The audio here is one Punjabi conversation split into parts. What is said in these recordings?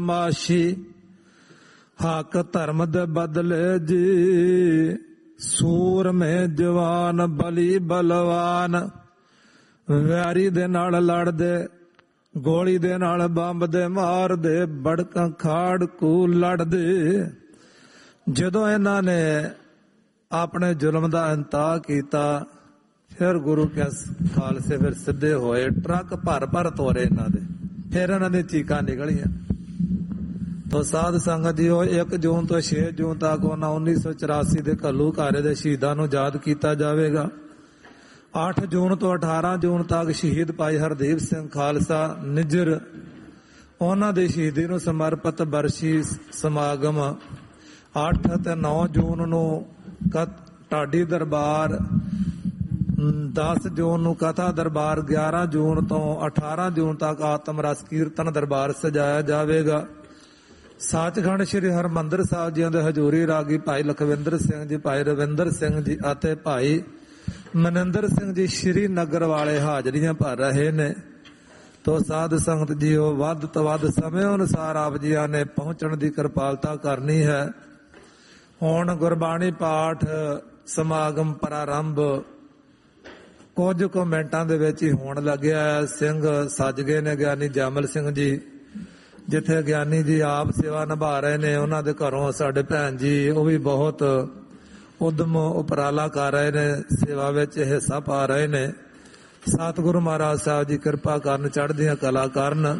ਮਾਸ਼ੀ ਹੱਕ ਧਰਮ ਦੇ ਬਦਲੇ ਜੀ, ਸੂਰ ਮੇ ਜਵਾਨ ਬਲੀ ਬਲਵਾਨ। ਵੈਰੀ ਦੇ ਨਾਲ ਲੜਦੇ, ਗੋਲੀ ਦੇ ਨਾਲ ਬੰਬ ਦੇ ਮਾਰਦੇ, ਬੜਕਾਂ ਖਾੜ ਕੂ ਲੜਦੇ। ਜਦੋਂ ਇਹਨਾਂ ਨੇ ਆਪਣੇ ਜ਼ੁਲਮ ਦਾ ਇੰਤਹਾ ਕੀਤਾ, ਫਿਰ ਗੁਰੂ ਕੇ ਖਾਲਸੇ ਫਿਰ ਸਿੱਧੇ ਹੋਏ, ਟਰੱਕ ਭਰ ਭਰ ਤੋਰੇ ਇਹਨਾਂ ਦੇ, ਫਿਰ ਇਹਨਾਂ ਦੀ ਚੀਕਾਂ ਨਿਕਲੀਆਂ। ਤੋ ਸਾਧ ਸੰਗਤ ਜੀਓ, 1 ਜੂਨ ਤੋਂ 6 ਜੂਨ ਤੱਕ ਉਹਨਾਂ 1984 ਦੇ ਘੱਲੂਘਾਰੇ ਦੇ ਸ਼ਹੀਦਾਂ ਨੂੰ ਯਾਦ ਕੀਤਾ ਜਾਵੇਗਾ। 8 ਜੂਨ ਤੋਂ 18 ਜੂਨ ਤੱਕ ਸ਼ਹੀਦ ਭਾਈ ਹਰਦੀਪ ਸਿੰਘ ਖਾਲਸਾ ਨਿੱਜਰ, ਉਹਨਾਂ ਦੀ ਸ਼ਹੀਦੀ ਨੂੰ ਸਮਰਪਿਤ ਬਰਸ਼ੀ ਸਮਾਗਮ 8 ਤੇ 9 ਜੂਨ ਨੂੰ ਢਾਡੀ ਦਰਬਾਰ, 10 ਜੂਨ ਨੂੰ ਕਥਾ ਦਰਬਾਰ, 11 ਜੂਨ ਤੋਂ 18 ਜੂਨ ਤੱਕ ਆਤਮ ਰਸ ਕੀਰਤਨ ਦਰਬਾਰ ਸਜਾਇਆ ਜਾਵੇਗਾ। ਸੱਚਖੰਡ ਸ੍ਰੀ ਹਰਿਮੰਦਰ ਸਾਹਿਬ ਜੀ ਦੇ ਹਜ਼ੂਰੀ ਰਾਗੀ ਭਾਈ ਲਖਵਿੰਦਰ ਸਿੰਘ ਜੀ, ਭਾਈ ਰਵਿੰਦਰ ਸਿੰਘ ਜੀ ਅਤੇ ਭਾਈ ਮਨਿੰਦਰ ਸਿੰਘ ਜੀ ਸ਼੍ਰੀ ਨਗਰ ਵਾਲੇ ਹਾਜ਼ਰੀਆਂ ਭਰ ਰਹੇ ਨੇ। ਤੋ ਸਾਧ ਸੰਗਤ ਜੀਓ, ਵੱਧ ਤੋਂ ਵੱਧ ਸਮੇਂ ਅਨੁਸਾਰ ਆਪ ਜੀਆਂ ਨੇ ਪਹੁੰਚਣ ਦੀ ਕਿਰਪਾਲਤਾ ਕਰਨੀ ਹੈ। ਹੁਣ ਗੁਰਬਾਣੀ ਪਾਠ ਸਮਾਗਮ ਪ੍ਰਾਰੰਭ ਕੁਝ ਕੁ ਮਿੰਟਾਂ ਦੇ ਵਿੱਚ ਹੀ ਹੋਣ ਲੱਗਿਆ ਹੈ। ਸਿੰਘ ਸੱਜ ਗਏ ਨੇ, ਗਿਆਨੀ ਜੈਮਲ ਸਿੰਘ ਜੀ, ਜਿੱਥੇ ਗਿਆਨੀ ਜੀ ਆਪ ਸੇਵਾ ਨਿਭਾ ਰਹੇ ਨੇ, ਉਹਨਾਂ ਦੇ ਘਰੋਂ ਸਾਡੇ ਭੈਣ ਜੀ ਉਹ ਵੀ ਬਹੁਤ ਉਦਮ ਉਪਰਾਲਾ ਕਰ ਰਹੇ ਨੇ, ਸੇਵਾ ਵਿੱਚ ਹਿੱਸਾ ਪਾ ਰਹੇ ਨੇ। ਸਤਿਗੁਰੂ ਮਹਾਰਾਜ ਸਾਹਿਬ ਜੀ ਕਿਰਪਾ ਕਰਨ, ਚੜ੍ਹਦੀਆਂ ਕਲਾ ਕਰਨ।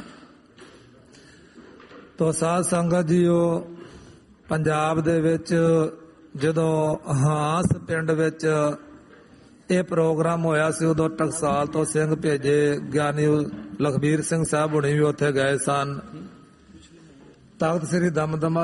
ਤੋ ਸਾਧ ਸੰਗਤ ਜੀਓ, ਪੰਜਾਬ ਦੇ ਵਿੱਚ ਜਦੋਂ ਹਾਂਸ ਪਿੰਡ ਵਿੱਚ ਇਹ ਪ੍ਰੋਗਰਾਮ ਹੋਇਆ ਸੀ, ਉਦੋਂ ਟਕਸਾਲ ਤੋਂ ਸਿੰਘ ਭੇਜੇ, ਗਿਆਨੀ ਲਖਬੀਰ ਸਿੰਘ ਸਾਹਿਬ ਹੁਣੀ ਵੀ ਉੱਥੇ ਗਏ ਸਨ। ਤਖਤ ਸ੍ਰੀ ਦਮਦਮਾ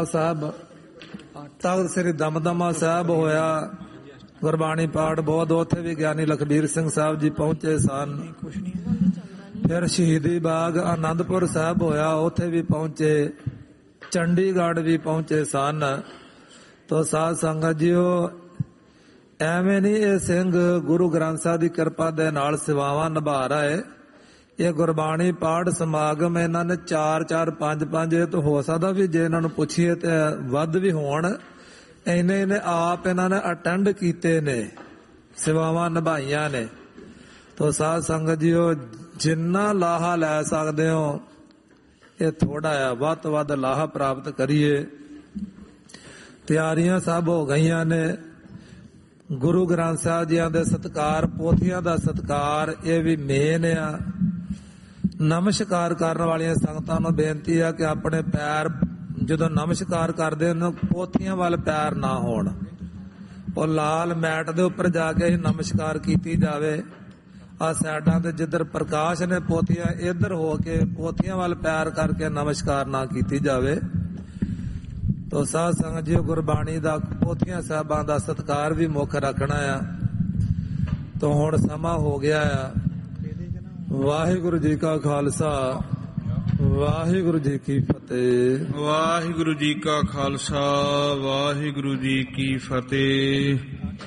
ਸਾਹਿਬ ਹੋਇਆ ਗੁਰਬਾਣੀ ਪਾਠ ਬਹੁਤ, ਉੱਥੇ ਵੀ ਗਿਆਨੀ ਲਖਬੀਰ ਸਿੰਘ ਸਾਹਿਬ ਜੀ ਪਹੁੰਚੇ ਸਨ। ਫਿਰ ਸ਼ਹੀਦੀ ਬਾਗ ਆਨੰਦਪੁਰ ਸਾਹਿਬ ਹੋਇਆ, ਉੱਥੇ ਵੀ ਪਹੁੰਚੇ, ਚੰਡੀਗੜ੍ਹ ਵੀ ਪਹੁੰਚੇ ਸਨ। ਤੋ ਸਾਧ ਸੰਗਤ ਜੀਓ, ਐਵੇਂ ਨਹੀਂ ਇਹ ਸਿੰਘ ਗੁਰੂ ਗ੍ਰੰਥ ਸਾਹਿਬ ਦੀ ਕਿਰਪਾ ਦੇ ਨਾਲ ਸੇਵਾਵਾਂ ਨਿਭਾ ਰਹੇ। ਇਹ ਗੁਰਬਾਣੀ ਪਾਠ ਸਮਾਗਮ ਇਹਨਾਂ ਨੇ 4-4, 5-5, ਇਹ ਤਾਂ ਹੋ ਸਕਦਾ ਵੀ ਜੇ ਇਹਨਾਂ ਨੂੰ ਪੁੱਛੀਏ ਤੇ ਵੱਧ ਵੀ ਹੋਣ, ਇਹਨੇ ਆਪ ਇਹਨਾਂ ਨੇ ਅਟੈਂਡ ਕੀਤੇ ਨੇ, ਸੇਵਾਵਾਂ ਨਿਭਾਈਆਂ ਨੇ। ਤੋ ਸਾਧ ਸੰਗਤ ਜੀਓ, ਜਿੰਨਾ ਲਾਹਾ ਲੈ ਸਕਦੇ ਹੋ, ਇਹ ਥੋੜਾ ਆ, ਵੱਧ ਤੋਂ ਵੱਧ ਲਾਹਾ ਪ੍ਰਾਪਤ ਕਰੀਏ। ਤਿਆਰੀਆਂ ਸਭ ਹੋ ਗਈਆਂ ਨੇ। ਗੁਰੂ ਗ੍ਰੰਥ ਸਾਹਿਬ ਜੀਆਂ ਦੇ ਸਤਿਕਾਰ, ਪੋਥੀਆਂ ਦਾ ਸਤਿਕਾਰ, ਇਹ ਵੀ ਮੇਨ ਆ। ਨਮਸਕਾਰ ਕਰਨ ਵਾਲੀਆਂ ਸੰਗਤਾਂ ਨੂੰ ਬੇਨਤੀ ਆ ਕਿ ਆਪਣੇ ਪੈਰ ਜਦੋਂ ਨਮਸਕਾਰ ਕਰਦੇ ਹਨ, ਪੋਥੀਆਂ ਵੱਲ ਪੈਰ ਨਾ ਹੋਣ, ਉਹ ਲਾਲ ਮੈਟ ਦੇ ਉੱਪਰ ਜਾ ਕੇ ਹੀ ਨਮਸਕਾਰ ਕੀਤੀ ਜਾਵੇ। ਆ ਸਾਈਡਾਂ ਤੇ ਜਿੱਧਰ ਪ੍ਰਕਾਸ਼ ਨੇ ਪੋਥੀਆਂ, ਇੱਧਰ ਹੋ ਕੇ ਪੋਥੀਆਂ ਵੱਲ ਪੈਰ ਕਰਕੇ ਨਮਸਕਾਰ ਨਾ ਕੀਤੀ ਜਾਵੇ। ਤੋ ਸਾਧ ਸੰਗਤ ਜੀ, ਗੁਰਬਾਣੀ ਦਾ, ਪੋਥੀਆਂ ਸਾਹਿਬਾਂ ਦਾ ਸਤਿਕਾਰ ਵੀ ਮੁੱਖ ਰੱਖਣਾ ਆ। ਤੋ ਹੁਣ ਸਮਾਂ ਹੋ ਗਿਆ ਆ। ਵਾਹਿਗੁਰੂ ਜੀ ਕਾ ਖਾਲਸਾ, ਵਾਹਿਗੁਰੂ ਜੀ ਕੀ ਫਤਿਹ। ਵਾਹਿਗੁਰੂ ਜੀ ਕਾ ਖਾਲਸਾ, ਵਾਹਿਗੁਰੂ ਜੀ ਕੀ ਫਤਿਹ।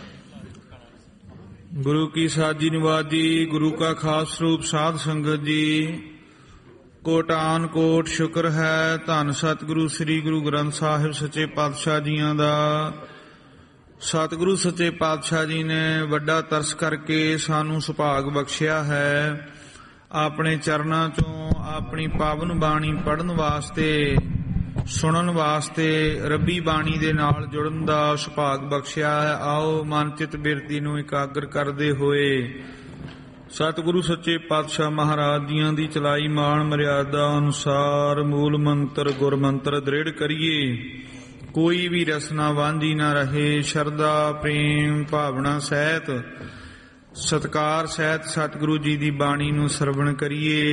ਗੁਰੂ ਕੀ ਸਾਜੀ ਨਿਵਾਜੀ, ਗੁਰੂ ਕਾ ਖਾਸ ਸਰੂਪ ਸਾਧ ਸੰਗਤ ਜੀ, ਕੋਟਾਨ ਕੋਟ ਸ਼ੁਕਰ ਹੈ। ਧੰਨ ਸਤਿਗੁਰੂ ਸ੍ਰੀ ਗੁਰੂ ਗ੍ਰੰਥ ਸਾਹਿਬ ਸੱਚੇ ਪਾਤਸ਼ਾਹ ਜੀਆਂ ਦਾ। ਸਤਿਗੁਰੂ ਸੱਚੇ ਪਾਤਸ਼ਾਹ ਜੀ ਨੇ ਵੱਡਾ ਤਰਸ ਕਰਕੇ ਸਾਨੂੰ ਸੁਭਾਗ ਬਖਸ਼ਿਆ ਹੈ, ਆਪਣੇ ਚਰਨਾਂ ਚੋਂ ਆਪਣੀ ਪਾਵਨ ਬਾਣੀ ਪੜ੍ਹਨ ਵਾਸਤੇ, ਸੁਣਨ ਵਾਸਤੇ, ਰੱਬੀ ਬਾਣੀ ਦੇ ਨਾਲ ਜੁੜਨ ਦਾ ਸੁਭਾਗ ਬਖਸ਼ਿਆ ਹੈ। ਆਓ ਮਨ ਚਿਤ ਬਿਰਤੀ ਨੂੰ ਇਕਾਗਰ ਕਰਦੇ ਹੋਏ ਸਤਿਗੁਰੂ ਸੱਚੇ ਪਾਤਸ਼ਾਹ ਮਹਾਰਾਜ ਜੀਆਂ ਦੀ ਚਲਾਈ ਮਾਣ ਮਰਿਆਦਾ ਅਨੁਸਾਰ ਮੂਲ ਮੰਤਰ ਗੁਰ ਮੰਤਰ ਦ੍ਰਿੜ ਕਰੀਏ। ਕੋਈ ਵੀ ਰਸਨਾ ਵਾਂਝੀ ਨਾ ਰਹੇ। ਸ਼ਰਧਾ ਪ੍ਰੇਮ ਭਾਵਨਾ ਸਹਿਤ, ਸਤਿਕਾਰ ਸਹਿਤ ਸਤਿਗੁਰੂ ਜੀ ਦੀ ਬਾਣੀ ਨੂੰ ਸਰਵਣ ਕਰੀਏ।